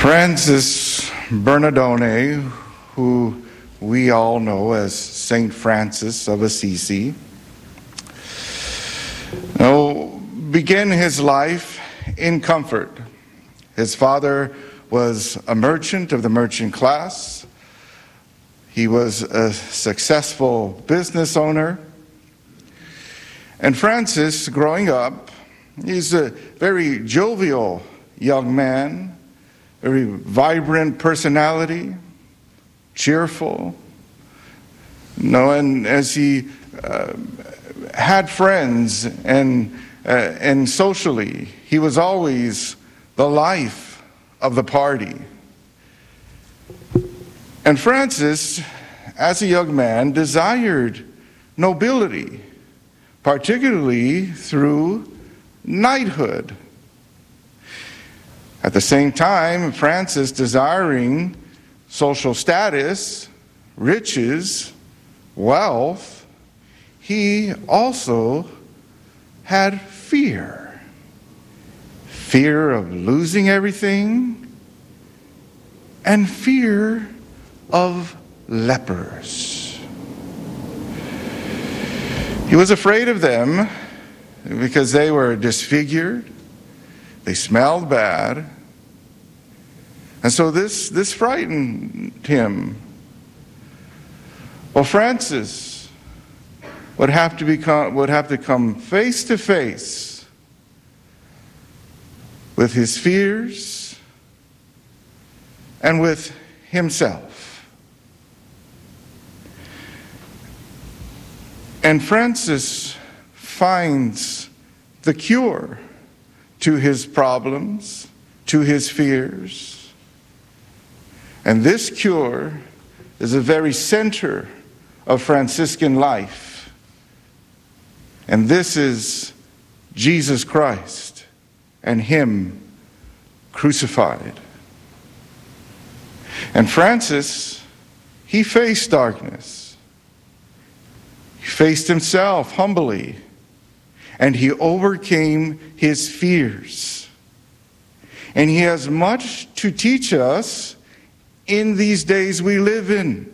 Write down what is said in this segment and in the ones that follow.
Francis Bernardone, who we all know as Saint Francis of Assisi, began his life in comfort. His father was a merchant of the merchant class. He was a successful business owner. And Francis, growing up, he's a very jovial young man, very vibrant personality, cheerful. And as he had friends and socially, he was always the life of the party. And Francis, as a young man, desired nobility, particularly through knighthood. At the same time, Francis, desiring social status, riches, wealth, he also had fear. Fear of losing everything and fear of lepers. He was afraid of them because they were disfigured, they smelled bad, and so this frightened him. Well, Francis would have to come face to face with his fears and with himself. And Francis finds the cure to his problems, to his fears. And this cure is the very center of Franciscan life. And this is Jesus Christ and Him crucified. And Francis, he faced darkness. He faced himself humbly, and he overcame his fears. And he has much to teach us in these days we live in.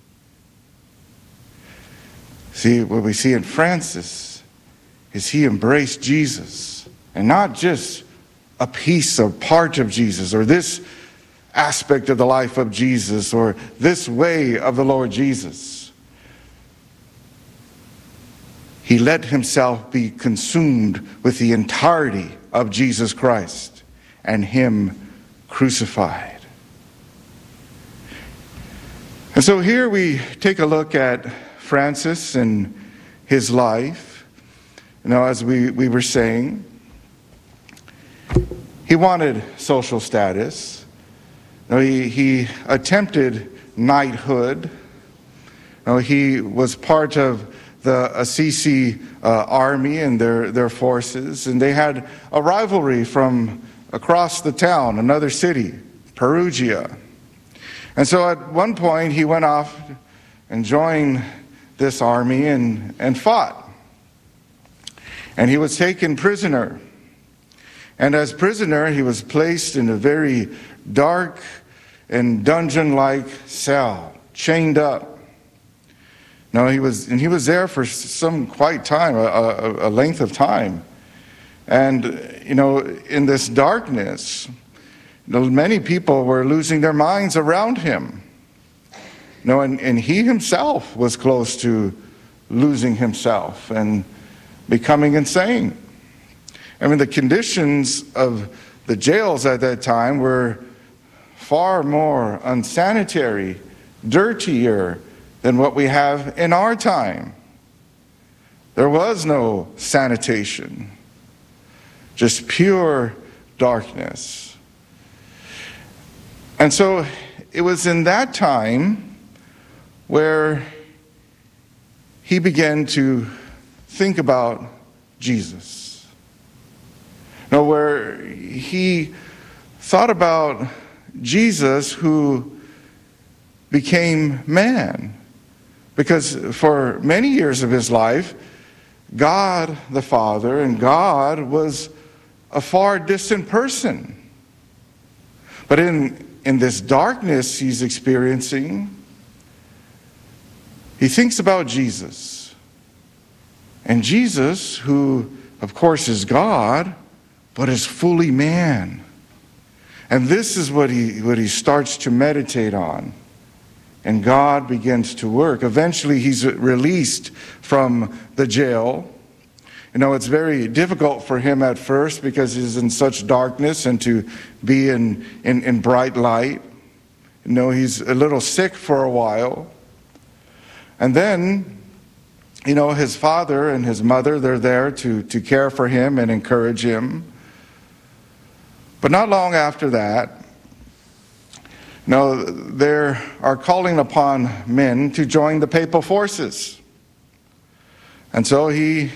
See, what we see in Francis is he embraced Jesus, and not just a piece or part of Jesus, or this aspect of the life of Jesus, or this way of the Lord Jesus. He let himself be consumed with the entirety of Jesus Christ and Him crucified. And so here we take a look at Francis and his life. As we were saying, he wanted social status. He attempted knighthood. He was part of the Assisi army and their forces, and they had a rivalry from across the town, another city, Perugia. And so at one point he went off and joined this army and fought. And he was taken prisoner. And as prisoner, he was placed in a very dark and dungeon-like cell, chained up. He was there for some quite time, a length of time. And, in this darkness, many people were losing their minds around him. And he himself was close to losing himself and becoming insane. The conditions of the jails at that time were far more unsanitary, dirtier than what we have in our time. There was no sanitation, just pure darkness. And so it was in that time where he began to think about Jesus. Where he thought about Jesus who became man. Because for many years of his life, God the Father and God was a far distant person. But in this darkness he's experiencing, he thinks about Jesus. And Jesus, who of course is God, but is fully man. And this is what he starts to meditate on. And God begins to work. Eventually he's released from the jail. You know, it's very difficult for him at first because he's in such darkness and to be in bright light. You know, he's a little sick for a while. And then, you know, his father and his mother, they're there to care for him and encourage him. But not long after that, no, they are calling upon men to join the papal forces. And so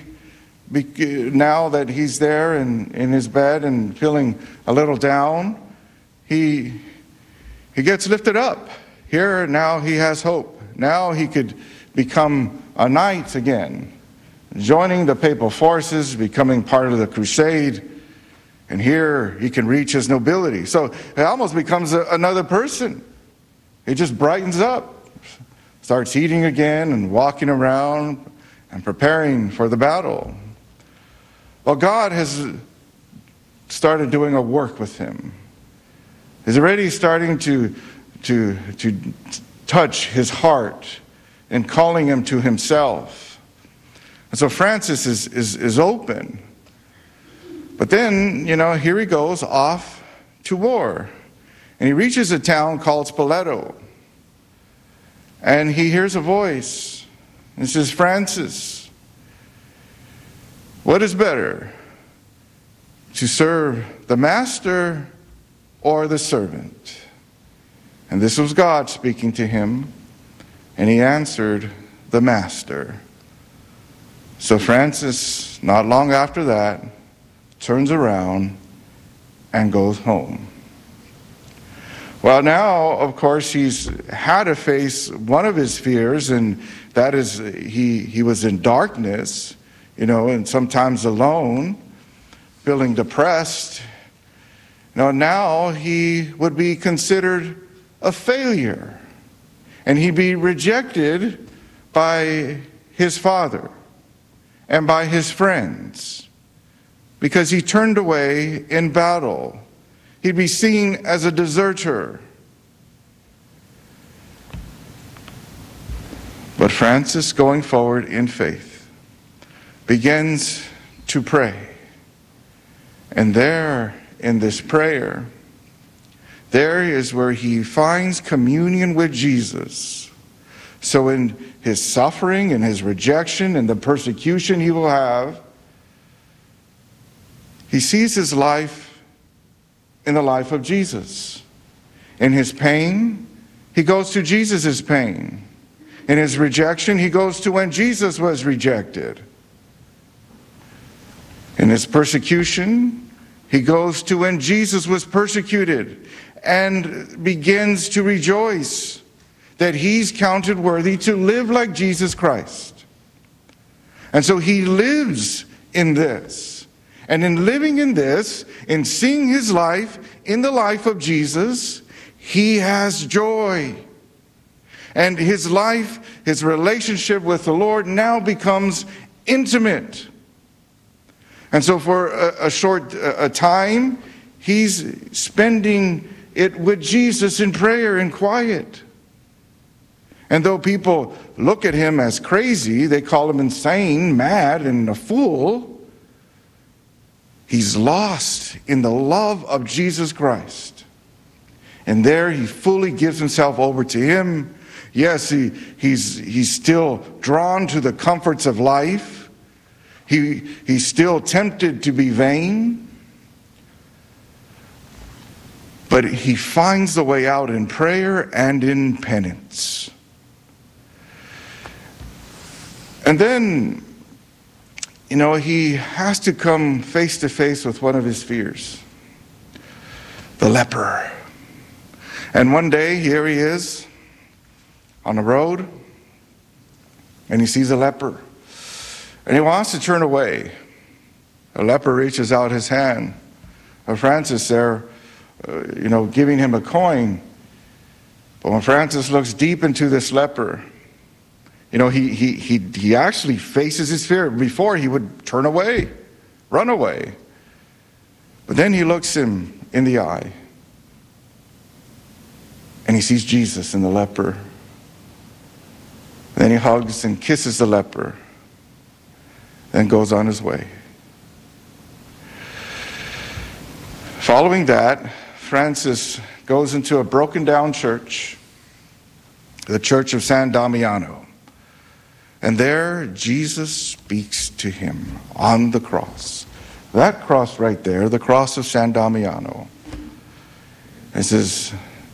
now that he's there in his bed and feeling a little down, he gets lifted up. Here, now he has hope. Now he could become a knight again, joining the papal forces, becoming part of the crusade. And here he can reach his nobility. So it almost becomes another person. He just brightens up, starts eating again and walking around and preparing for the battle. Well, God has started doing a work with him. He's already starting to touch his heart and calling him to himself. And so Francis is open. But then, you know, here he goes off to war. And he reaches a town called Spoleto. And he hears a voice. It says, Francis, what is better, to serve the master or the servant? And this was God speaking to him. And he answered, the master. So Francis, not long after that, turns around and goes home. Well, now, of course, he's had to face one of his fears, and that is he was in darkness, you know, and sometimes alone, feeling depressed. Now he would be considered a failure, and he'd be rejected by his father and by his friends, because he turned away in battle. He'd be seen as a deserter. But Francis, going forward in faith, begins to pray. And there, in this prayer, there is where he finds communion with Jesus. So in his suffering and his rejection and the persecution he will have, he sees his life in the life of Jesus. In his pain, he goes to Jesus' pain. In his rejection, he goes to when Jesus was rejected. In his persecution, he goes to when Jesus was persecuted and begins to rejoice that he's counted worthy to live like Jesus Christ. And so he lives in this. And in living in this, in seeing his life in the life of Jesus, he has joy. And his life, his relationship with the Lord now becomes intimate. And so for a short time, he's spending it with Jesus in prayer and quiet. And though people look at him as crazy, they call him insane, mad, and a fool, he's lost in the love of Jesus Christ. And there he fully gives himself over to him. Yes, he's still drawn to the comforts of life. He's still tempted to be vain. But he finds the way out in prayer and in penance. And then, he has to come face to face with one of his fears, the leper. And one day, here he is on the road, and he sees a leper. And he wants to turn away. A leper reaches out his hand. Francis there giving him a coin. But when Francis looks deep into this leper, he actually faces his fear. Before, he would turn away, run away. But then he looks him in the eye, and he sees Jesus in the leper. Then he hugs and kisses the leper, then goes on his way. Following that, Francis goes into a broken down church, the Church of San Damiano. And there, Jesus speaks to him on the cross. That cross right there, the cross of San Damiano. It says,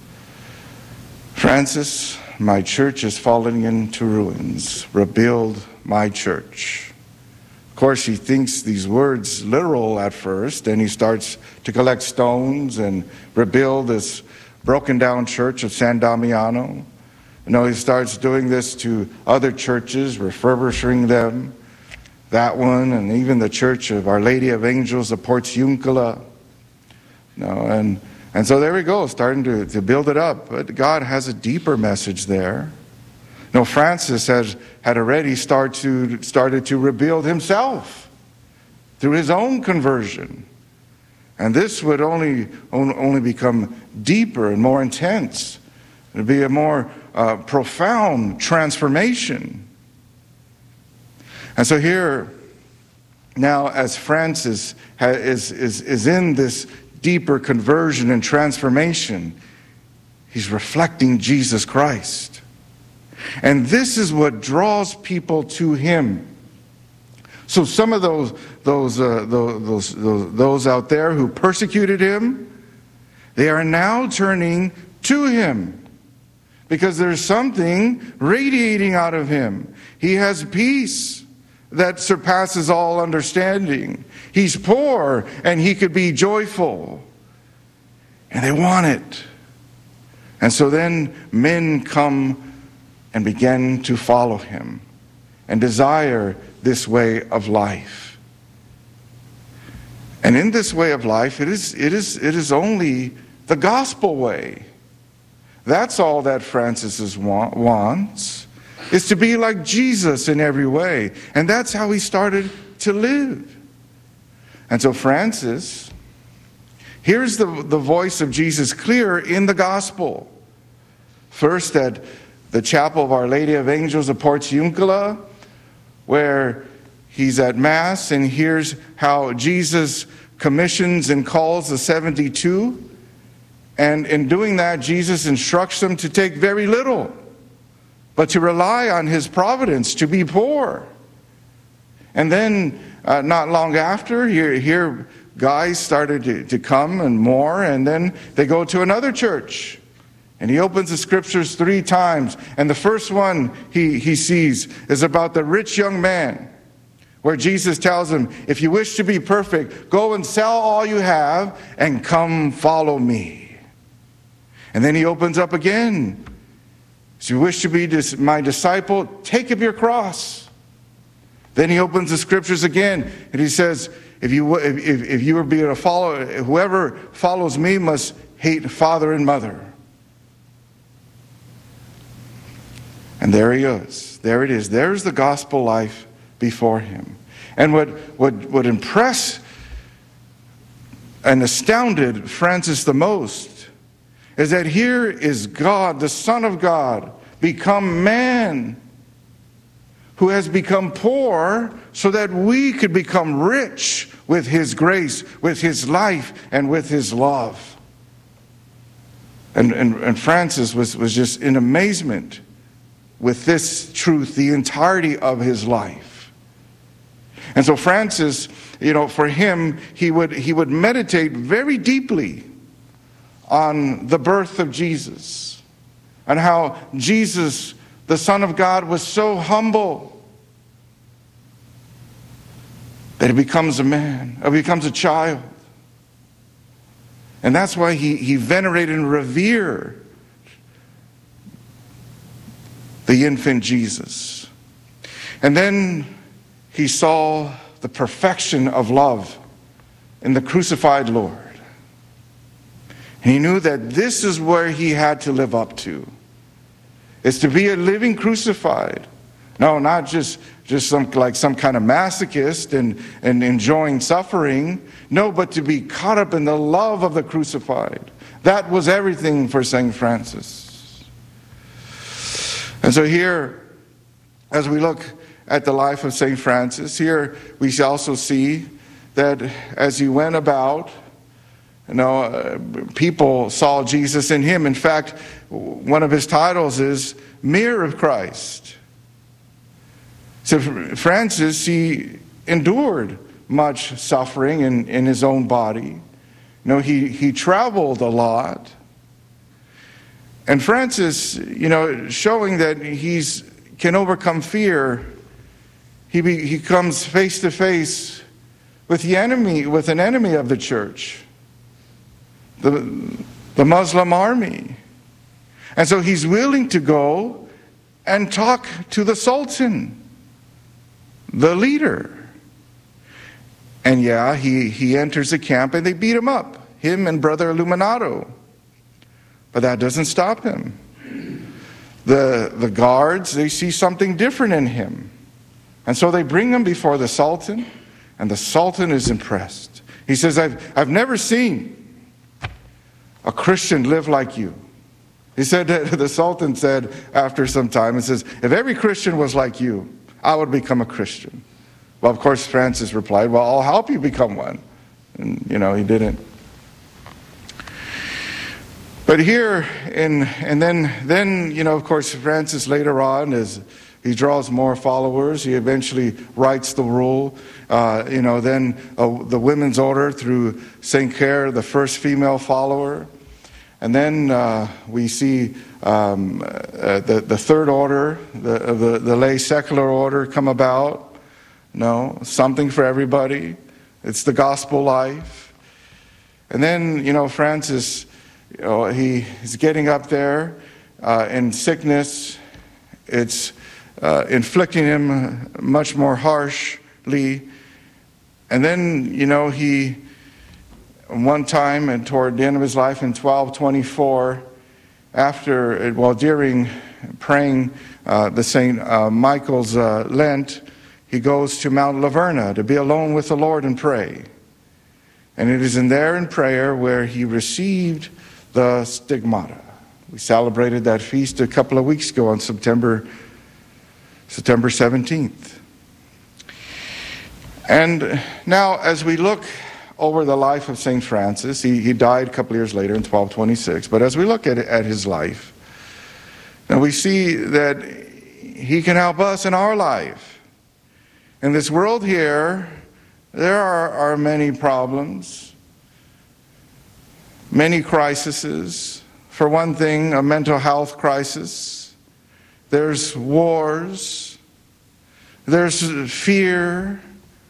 Francis, my church is falling into ruins. Rebuild my church. Of course, he thinks these words literal at first, and he starts to collect stones and rebuild this broken down church of San Damiano. He starts doing this to other churches, refurbishing them. That one, and even the Church of Our Lady of Angels of Portiuncula. And so there we go, starting to build it up. But God has a deeper message there. Francis had already started to rebuild himself through his own conversion. And this would only become deeper and more intense. It would be a more profound transformation. And so here, now as Francis is in this deeper conversion and transformation, he's reflecting Jesus Christ. And this is what draws people to him. So some of those out there who persecuted him, they are now turning to him because there's something radiating out of him. He has peace that surpasses all understanding. He's poor and he could be joyful. And they want it. And so then men come and begin to follow him and desire this way of life. And in this way of life, it is only the gospel way. That's all that Francis wants, is to be like Jesus in every way. And that's how he started to live. And so Francis hears the voice of Jesus clear in the gospel. First at the chapel of Our Lady of Angels of Portiuncula, where he's at Mass and hears how Jesus commissions and calls the 72. And in doing that, Jesus instructs them to take very little, but to rely on his providence, to be poor. And then, not long after, here guys started to come and more, and then they go to another church. And he opens the scriptures 3 times. And the first one he sees is about the rich young man, where Jesus tells him, if you wish to be perfect, go and sell all you have and come follow me. And then he opens up again. If you wish to be my disciple, take up your cross. Then he opens the scriptures again, and he says, if you were be to follow, whoever follows me must hate father and mother. And there he is. There it is. There's the gospel life before him. And what impressed and astounded Francis the most is that here is God, the Son of God, become man, who has become poor so that we could become rich with his grace, with his life, and with his love. And Francis was just in amazement with this truth the entirety of his life. And so Francis, for him, he would meditate very deeply on the birth of Jesus and how Jesus, the Son of God, was so humble that he becomes a man, or becomes a child. And that's why he venerated and revered the infant Jesus. And then he saw the perfection of love in the crucified Lord. And he knew that this is where he had to live up to. It's to be a living crucified. No, not just some kind of masochist and enjoying suffering. No, but to be caught up in the love of the crucified. That was everything for St. Francis. And so here, as we look at the life of St. Francis, here we also see that as he went about, people saw Jesus in him. In fact, one of his titles is Mirror of Christ. So Francis, he endured much suffering in his own body. He traveled a lot. And Francis, showing that he can overcome fear, he comes face to face with an enemy of the church, the Muslim army. And so he's willing to go and talk to the Sultan, the leader. And he enters the camp and they beat him up, him and Brother Illuminato. But that doesn't stop him. The guards, they see something different in him. And so they bring him before the Sultan, and the Sultan is impressed. He says, I've never seen a Christian live like you. He said, the Sultan said after some time, he says, if every Christian was like you, I would become a Christian. Well, of course, Francis replied, well, I'll help you become one. And, he didn't. But here, and then, of course, Francis later on, as he draws more followers, he eventually writes the rule. Then the women's order through St. Clare, the first female follower. And then we see the third order, the lay secular order come about. Something for everybody. It's the gospel life. And then, Francis, he's getting up there in sickness. It's inflicting him much more harshly. And then, he, one time and toward the end of his life in 1224, during praying the St. Michael's Lent, he goes to Mount Laverna to be alone with the Lord and pray. And it is in prayer where he received the stigmata. We celebrated that feast a couple of weeks ago on September 17th. And now as we look over the life of St. Francis, he died a couple of years later in 1226, but as we look at his life, now we see that he can help us in our life. In this world here, there are many problems, many crises. For one thing, a mental health crisis. There's wars. There's fear.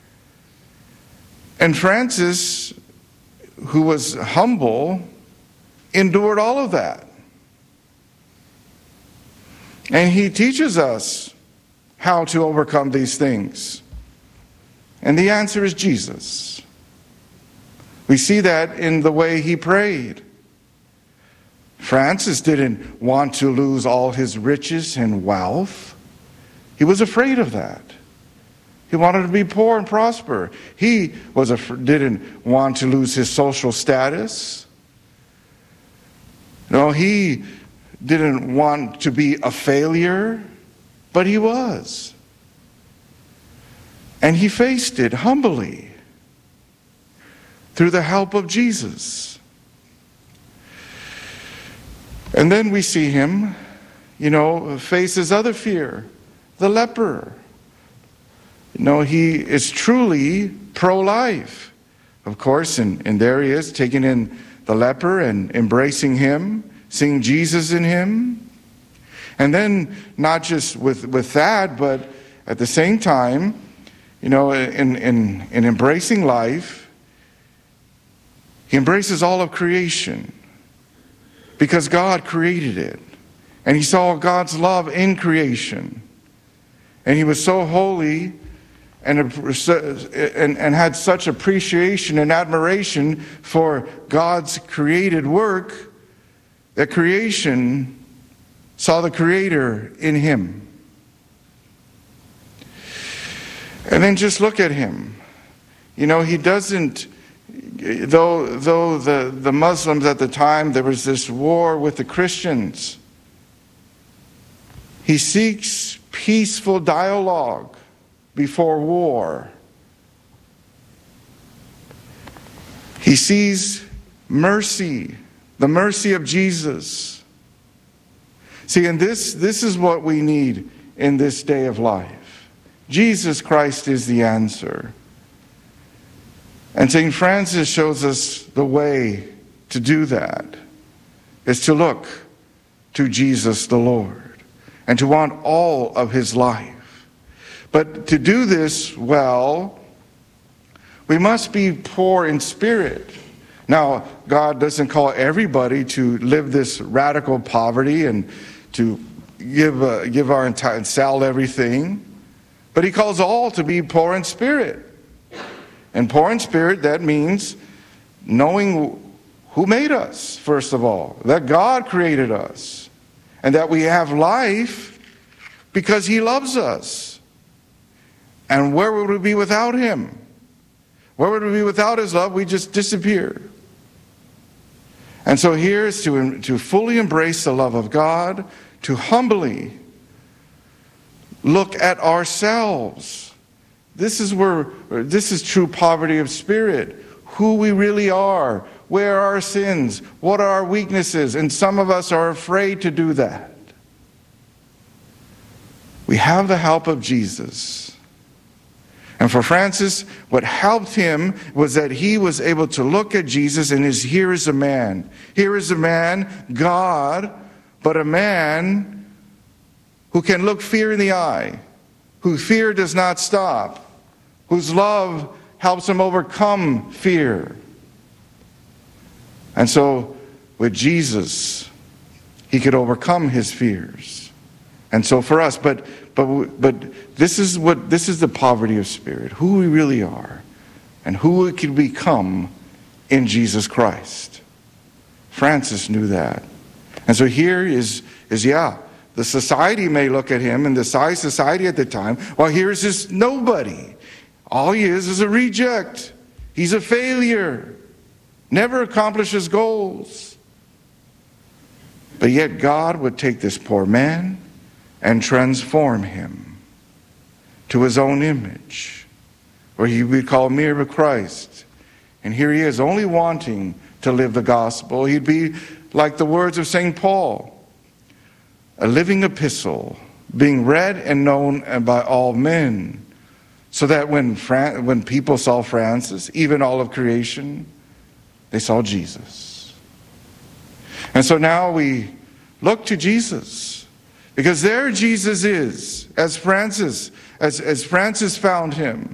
And Francis, who was humble, endured all of that. And he teaches us how to overcome these things. And the answer is Jesus. We see that in the way he prayed. Francis didn't want to lose all his riches and wealth. He was afraid of that. He wanted to be poor and prosper. He didn't want to lose his social status. No, he didn't want to be a failure, but he was. And he faced it humbly through the help of Jesus. And then we see him, face his other fear, the leper. He is truly pro-life, of course, and there he is, taking in the leper and embracing him, seeing Jesus in him. And then not just with that, but at the same time, in embracing life, he embraces all of creation because God created it. And he saw God's love in creation. And he was so holy and had such appreciation and admiration for God's created work that creation saw the Creator in him. And then just look at him. You know, he doesn't, though the Muslims at the time, there was this war with the Christians. He seeks peaceful dialogue before war. He sees mercy, the mercy of Jesus. See, and this is what we need in this day of life. Jesus Christ is the answer. And St. Francis shows us the way to do that, is to look to Jesus the Lord and to want all of his life. But to do this well, we must be poor in spirit. Now, God doesn't call everybody to live this radical poverty and to give our entire, sell everything. But he calls all to be poor in spirit. And poor in spirit, that means knowing who made us, first of all. That God created us. And that we have life because he loves us. And where would we be without him? Where would we be without his love? We just disappear. And so here is to fully embrace the love of God, to humbly look at ourselves. This is true poverty of spirit. Who we really are. Where are our sins? What are our weaknesses? And some of us are afraid to do that. We have the help of Jesus. And for Francis, what helped him was that he was able to look at Jesus and here is a man. Here is a man, God, but a man who can look fear in the eye, whose fear does not stop, whose love helps him overcome fear. And so with Jesus, he could overcome his fears. And so for us, but this is the poverty of spirit, who we really are, and who we can become in Jesus Christ. Francis knew that. And so here is the society may look at him, and the society at the time, well, here's this nobody. All he is a reject. He's a failure. Never accomplishes goals. But yet God would take this poor man and transform him to his own image, where he would call mere of Christ. And here he is, only wanting to live the gospel. He'd be like the words of St. Paul, a living epistle, being read and known by all men, so that when people saw Francis, even all of creation, they saw Jesus. And so now we look to Jesus, because there Jesus is, as Francis found him,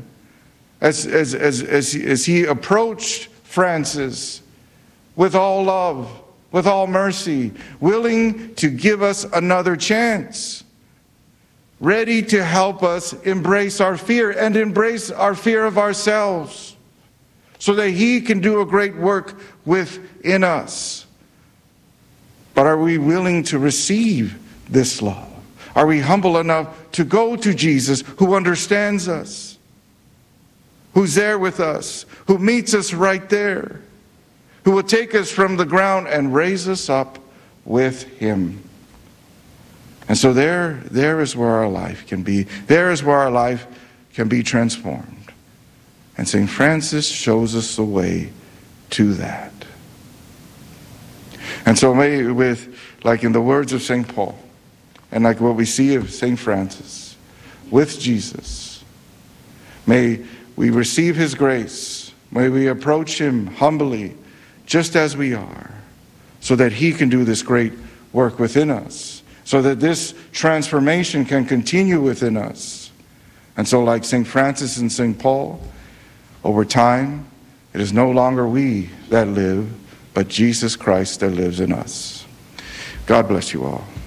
as he approached Francis with all love, with all mercy, willing to give us another chance, ready to help us embrace our fear and embrace our fear of ourselves, so that he can do a great work within us. But are we willing to receive this love? Are we humble enough to go to Jesus, who understands us, who's there with us, who meets us right there, who will take us from the ground and raise us up with him? And so there is where our life can be. There is where our life can be transformed. And St. Francis shows us the way to that. And so may, like in the words of St. Paul, and like what we see of St. Francis, with Jesus, may we receive his grace. May we approach him humbly, just as we are, so that he can do this great work within us, so that this transformation can continue within us. And so like St. Francis and St. Paul, over time, it is no longer we that live, but Jesus Christ that lives in us. God bless you all.